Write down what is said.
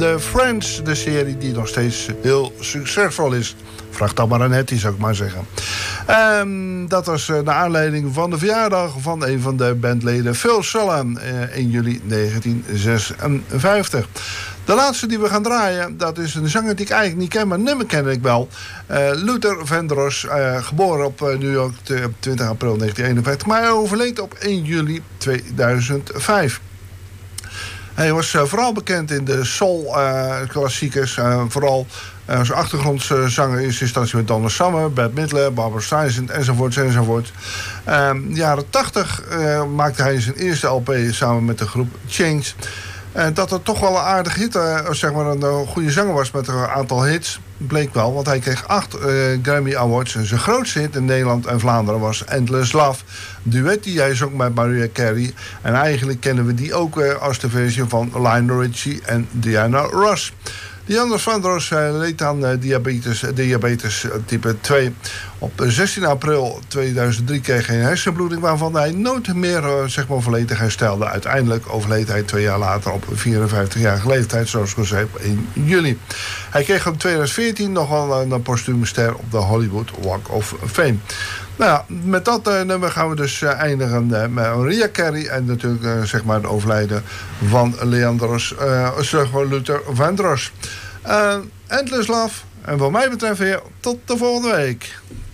The Friends, de serie die nog steeds heel succesvol is. Vraag dan maar aan Hetty, zou ik maar zeggen. Dat was naar aanleiding van de verjaardag van een van de bandleden, Phil Sola, in juli 1956. De laatste die we gaan draaien, dat is een zanger die ik eigenlijk niet ken, maar nummer ken ik wel. Luther Vandross, geboren op New York 20 april 1951, maar hij overleed op 1 juli 2005. Hij was vooral bekend in de soul-klassiekers. Vooral als achtergrondzanger in eerste instantie met Donna Summer, Bette Midler, Barbra Streisand enzovoort. In de jaren 80 maakte hij zijn eerste LP samen met de groep Change. Dat het toch wel een aardig hit, zeg maar een goede zanger was met een aantal hits, bleek wel. Want hij kreeg 8 Grammy Awards. En zijn grootste hit in Nederland en Vlaanderen was Endless Love. Duet die hij zong met Mariah Carey. En eigenlijk kennen we die ook als de versie van Lionel Richie en Diana Ross. Leander Vandross leed aan diabetes type 2. Op 16 april 2003 kreeg hij een hersenbloeding waarvan hij nooit meer volledig herstelde. Uiteindelijk overleed hij 2 jaar later op 54-jarige leeftijd, zoals gezegd, in juli. Hij kreeg in 2014 nog wel een postume ster op de Hollywood Walk of Fame. Nou ja, met dat nummer gaan we dus eindigen met Mariah Carey en natuurlijk de overlijden van Luther Vandross. Endless Love. En wat mij betreft weer tot de volgende week.